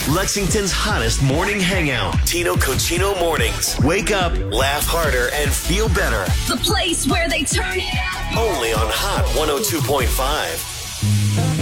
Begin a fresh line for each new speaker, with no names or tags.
Lexington's hottest morning hangout. Tino Cochino Mornings. Wake up, laugh harder, and feel better.
The place where they turn it up.
Only on Hot 102.5.